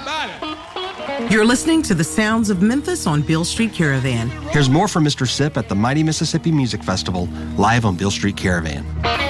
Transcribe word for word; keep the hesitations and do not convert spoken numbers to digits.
about it. You're listening to the sounds of Memphis on Beale Street Caravan. Here's more from Mister Sip at the Mighty Mississippi Music Festival, live on Beale Street Caravan.